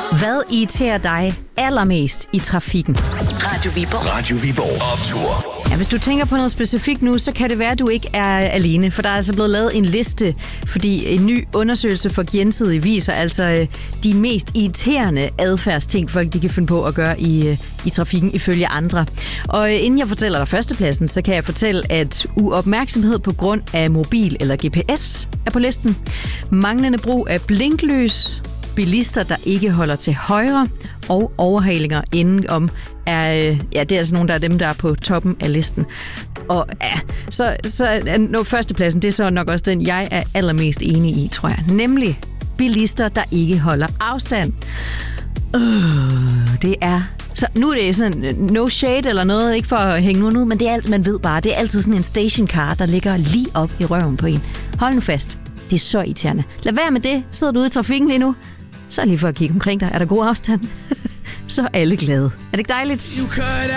Hvad irriterer dig allermest i trafikken? Radio Viborg. Radio Viborg Optur. Ja, hvis du tænker på noget specifikt nu, så kan det være, at du ikke er alene, for der er altså blevet lavet en liste, fordi en ny undersøgelse for Gensidige viser altså de mest irriterende adfærdsting, folk de kan finde på at gøre i trafikken ifølge andre. Og inden jeg fortæller dig førstepladsen, så kan jeg fortælle, at uopmærksomhed på grund af mobil eller GPS er på listen. Manglende brug af blinklys, bilister, der ikke holder til højre, og overhalinger indenom det er altså nogle, der er dem, der er på toppen af listen. Og så førstepladsen, det er så nok også den, jeg er allermest enig i, tror jeg. Nemlig bilister, der ikke holder afstand. Det er... Så nu er det sådan no shade eller noget, ikke for at hænge nogen ud, men det er alt, man ved bare, det er altid sådan en stationcar, der ligger lige op i røven på en. Hold nu fast. Det er så irriterende. Lad være med det. Sidder du ude i trafikken lige nu? Så lige for at kigge omkring dig. Er der god afstand? Så er alle glade. Er det ikke dejligt?